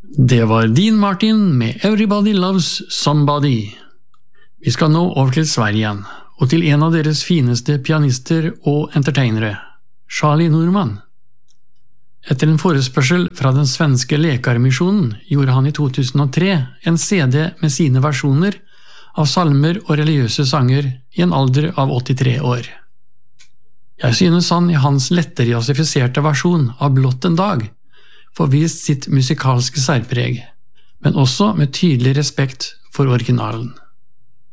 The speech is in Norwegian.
Det var Dean Martin med Everybody Loves Somebody. Vi skal nå over til Sverige igjen, og til en av deres fineste pianister og entertainere, Charlie Norman. Etter en forespørsel fra den svenske Läkarmissionen gjorde han i 2003 en CD med sine versjoner av salmer og religiøse sanger i en alder av 83 år. Jeg synes han i hans lettere jazzifiserte versjon av Blått en dag får vist sitt musikalske særpreg, men også med tydelig respekt for originalen.